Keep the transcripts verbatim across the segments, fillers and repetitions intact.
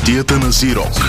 Кутията на Зирок.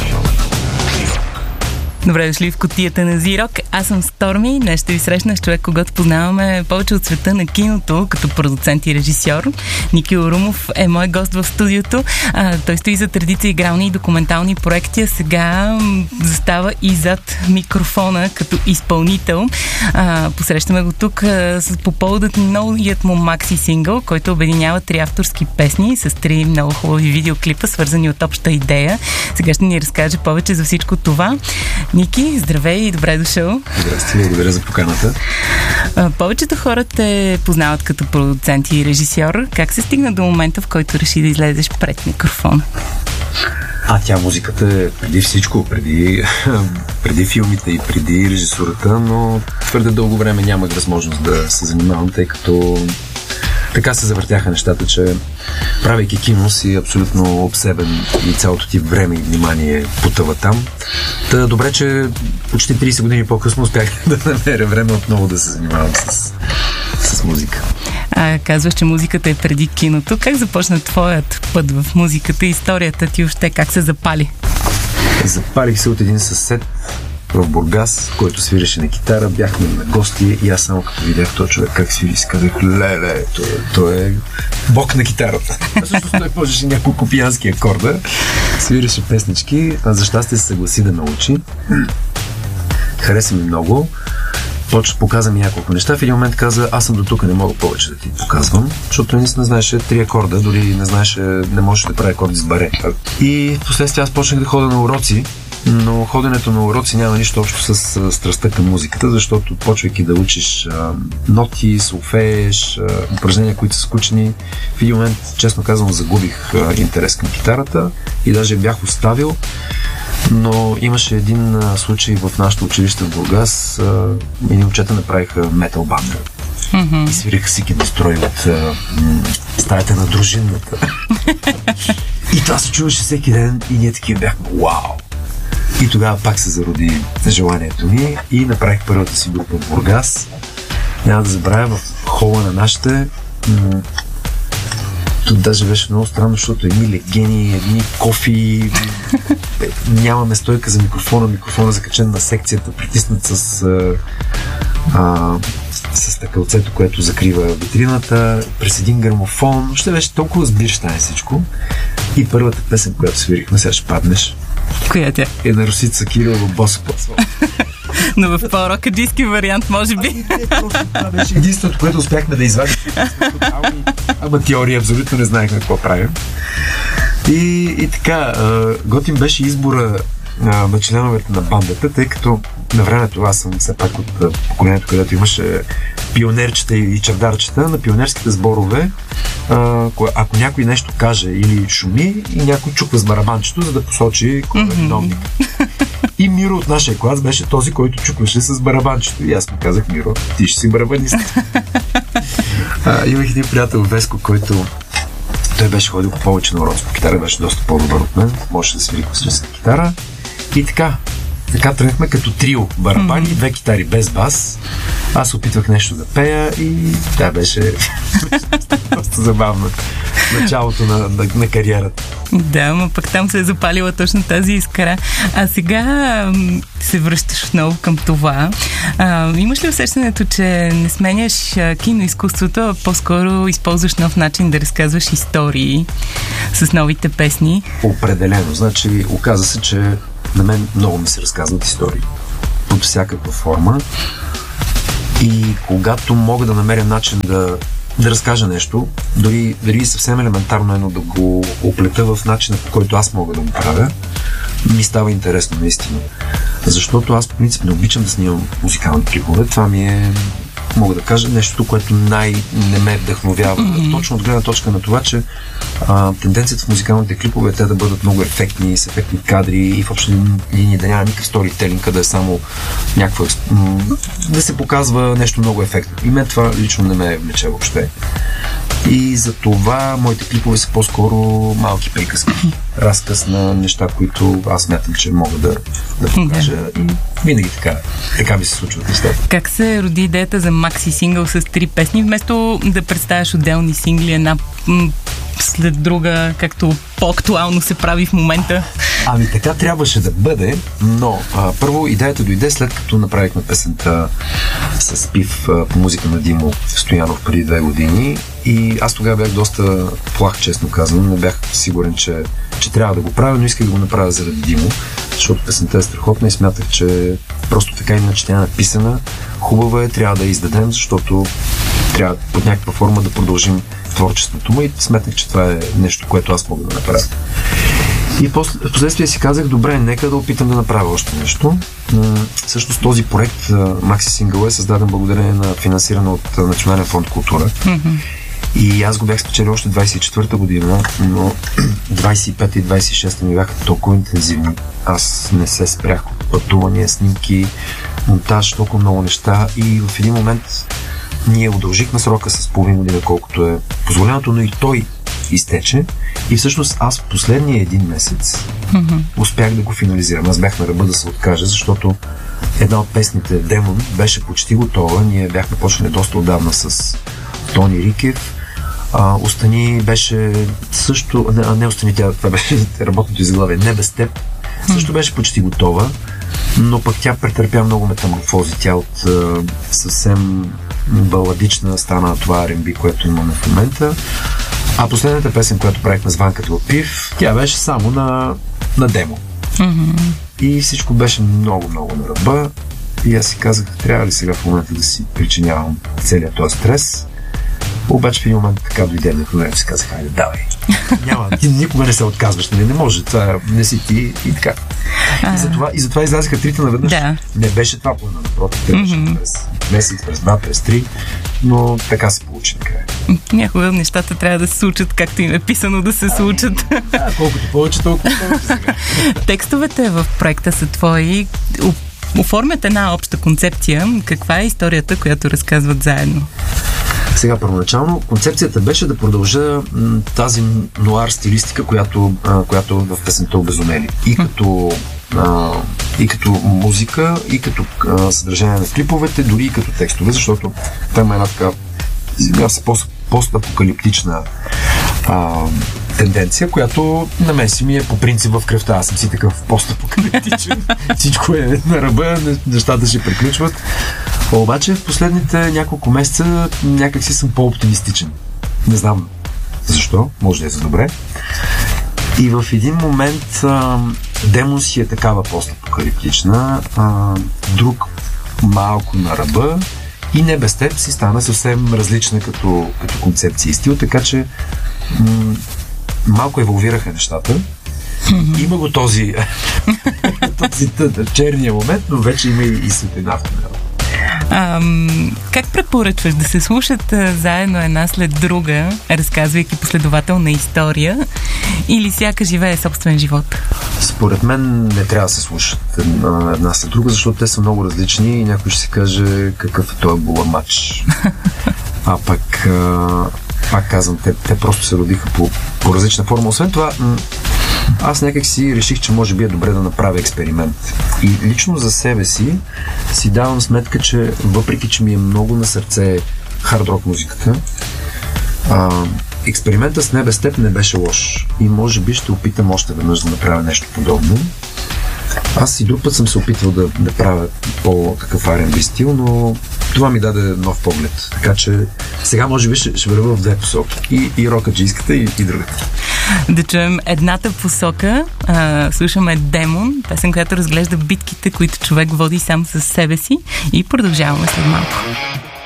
Добре дошли в Кутията на Зирок. Аз съм Сторми. Днес ще ви срещна с човек, когато познаваме повече от света на киното, като продуцент и режисьор. Ники Орумов е мой гост в студиото. А, той стои за редица игрални и документални проекти, а сега м, застава и зад микрофона като изпълнител. А, посрещаме го тук а, с, по поводът на новият му макси сингъл, който обединява три авторски песни с три много хубави видеоклипа, свързани от обща идея. Сега ще ни разкаже повече за всичко това. Ники, здравей и добре дошъл. Здрасти, благодаря за поканата. А, повечето хора те познават като продуцент и режисьор. Как се стигна до момента, в който реши да излезеш пред микрофон? А, тя музиката е преди всичко, преди, преди филмите и преди режисурата, но твърде дълго време нямах възможност да се занимавам, тъй като така се завъртяха нещата, че правейки кино си абсолютно обсебен и цялото ти време и внимание потъва там. Та добре, че почти трийсет години по-късно успях да намеря време отново да се занимавам с, с музика. А, казваш, че музиката е преди киното. Как започна твоят път в музиката и историята ти още? Как се запали? Запалих се от един съсед в Бургас, който свиреше на китара. Бяхме на гости и аз само като видях този човек как свири, си казах, леле, той, той е бог на китарата. Също той можеше няколко пиянски акорда, свиреше песнички, а за щастие се съгласи да научи. Хареса ми много. Почва показа ми няколко неща. В един момент каза, аз съм до тук, не мога повече да ти показвам, защото наистина знаеше три акорда, дори не знаеше, не можеше да прави акорди с баре. И в последствие аз почнах да ходя на уроци, но ходенето на уроци няма нищо общо с а, страстта към музиката, защото почвайки да учиш а, ноти, солфееш, а, упражнения, които са скучни, в един момент, честно казвам, загубих а, интерес към китарата и даже бях оставил, но имаше един а, случай в нашото училище в Бургас. А, едни момчета направиха метал банда mm-hmm. и свириха Сики Дестрой от а, м- стаята на дружинната. И това се чуваше всеки ден и ние такива бяхме вау! И тогава пак се зароди желанието ми и направих първата си група в Бургас. Няма да забравя, в хола на нашите м- тут даже беше много странно, защото едни легени, едни кофи, нямаме стойка за микрофона, микрофона закачен на секцията, притиснат с а, с такълцето, което закрива витрината, през един грамофон. Ще беше толкова сбирщане всичко. И първата песен, която свирихме, сега ще паднеш. Коя тя? Е на Русица Кирилова Боса Пътсва. Но в по-рокаджийски вариант, може би. Това беше единството, което успяхме да извадим. Ама теория, абсолютно не знаехме какво правим. И, и така, готин беше избора на членовете на бандата, тъй като на времето аз съм все пак от поколението, където имаше пионерчета и чавдарчета. На пионерските сборове, ако някой нещо каже или шуми, и някой чуква с барабанчето, за да посочи кой е виновник. И Миро от нашия клас беше този, който чукваше с барабанчето. И аз му казах, Миро, ти ще си барабанист. а, имах един приятел Веско, който той беше ходил повече на уроци по китара, беше доста по-добър от мен, можеше да свири класическа китара. И така, така тръгнахме като трио барабани, mm-hmm. две китари без бас. Аз опитвах нещо да пея и тя беше доста забавно. Началото на, на, на кариерата. Да, но пък там се е запалила точно тази искра. А сега м- се връщаш отново към това. А, имаш ли усещането, че не сменяш а, киноизкуството, а по-скоро използваш нов начин да разказваш истории с новите песни? Определено. Значи, оказа се, че на мен много ми се разказват истории. Под всякаква форма. И когато мога да намеря начин да да разкажа нещо, дори, дори съвсем елементарно едно да го оплета в начина, по който аз мога да го правя, ми става интересно наистина. Защото аз по принцип не обичам да снимам музикални клипове. Това ми е, мога да кажа, нещото, което най-не ме вдъхновява. Mm-hmm. Точно от гледна точка на това, че а, тенденцията в музикалните клипове е те да бъдат много ефектни, с ефектни кадри и в общи линии да няма никакъв сторителинг, да е само някаква, да се показва нещо много ефектно. И мен това лично не ме влече въобще. И за това моите клипове са по-скоро малки приказки. Разказ на неща, които аз смятам, че мога да, да покажа. И винаги така, така ми се случват нещата. Как се роди идеята за макси сингъл с три песни, вместо да представяш отделни сингли една м- след друга, както по-актуално се прави в момента? Ами така трябваше да бъде, но а, първо идеята дойде след като направихме песента с пив а, по музика на Димо Стоянов преди две години и аз тогава бях доста плах, честно казано, не бях сигурен, че, че трябва да го правя, но исках да го направя заради Димо, защото песента е страхотна и смятах, че просто така иначе тя е написана, хубава е, трябва да я издадем, защото трябва под някаква форма да продължим творчеството му и сметнах, че това е нещо, което аз мога да направя. И после, в последствие си казах, добре, нека да опитам да направя още нещо. Всъщност този проект Maxi Single е създаден благодарение на финансиране от Национален фонд култура. Mm-hmm. И аз го бях спечелил още двайсет и четвърта година, но двайсет и пета и двайсет и шеста ми бяха толкова интензивни. Аз не се спрях от пътувания, снимки, монтаж, толкова много неща и в един момент ние удължихме срока с половин година, колкото е позволеното, но и той изтече. И всъщност аз в последния един месец mm-hmm. успях да го финализирам. Аз бях на ръба да се откажа, защото една от песните Демон беше почти готова. Ние бяхме почнали доста отдавна с Тони Рикев. А, Остани беше също... Не, не Остани, тя, това беше работното изглавие. Не без теб. Mm-hmm. Също беше почти готова, но пък тя претърпя много метаморфози. Тя от а, съвсем баладична стана това Ар енд Би, което имаме в момента. А последната песен, която правихме с Ванката от Пив, тя беше само на, на демо. Mm-hmm. И всичко беше много, много на ръба. И аз си казах, трябва ли сега в момента да си причинявам целият този стрес. Обаче в един момент така дойде вдъхновението, си казах, хайде, давай. Няма, ти никога не се отказваш, не, не може, това не си ти и така. И затова, и затова излязаха трите наведнъж. Да. Не беше това плана, напротив, те беше mm-hmm. през месец, през два, през три, но така се получи накрая. Някога нещата трябва да се случат, както им е писано да се случат. Да, колкото повече, толкова повече сега. Текстовете в проекта са твои. Оформят една обща концепция. Каква е историята, която разказват заедно? Сега, първоначално, концепцията беше да продължа м, тази нуар стилистика, която, а, която в песента обезумели. И като, а, и като музика, и като а, съдържание на клиповете, дори и като текстове, защото там е една така сега са пост, постапокалиптична а, тенденция, която на мен си ми е по принцип в кръвта. Аз съм си такъв постапокалиптичен. Всичко е на ръба, нещата ще приключват. Обаче в последните няколко месеца някак си съм по-оптимистичен. Не знам защо, може да е за добре. И в един момент а, Демон си е такава постапокалиптична, а, друг малко на ръба и Не без теб си стана съвсем различна като, като концепция и стил, така че м- малко еволвираха нещата. Mm-hmm. Има го този, този черния момент, но вече има и, и светлина в това. Ам, как препоръчваш да се слушат а, заедно една след друга, разказвайки последователна история, или всяка живее собствен живот? Според мен не трябва да се слушат една, една след друга, защото те са много различни и някой ще си каже какъв е този буламач. А пък а, пак казвам, те, те просто се родиха по, по различна форма. Освен това, м- аз някак си реших, че може би е добре да направя експеримент. И лично за себе си си давам сметка, че въпреки, че ми е много на сърце хард-рок музиката, а, експеримента с Не без теб не беше лош. И може би ще опитам още веднъж да направя нещо подобно. Аз и друг път съм се опитвал да, да правя по-такъв Ар енд Би стил, но това ми даде нов поглед. Така че сега може би ще, ще вървя в две посоки. И, и рокаджийската, и, и другата. Да чуем едната посока. А, слушаме Демон, песен, която разглежда битките, които човек води сам със себе си, и продължаваме след малко.